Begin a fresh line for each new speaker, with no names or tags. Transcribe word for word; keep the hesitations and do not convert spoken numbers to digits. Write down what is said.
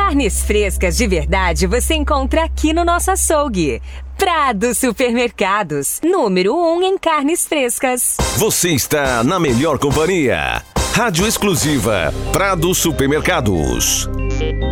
Carnes frescas de verdade você encontra aqui no nosso açougue. Prado Supermercados, número um em carnes frescas.
Você está na melhor companhia. Rádio exclusiva Prado Supermercados.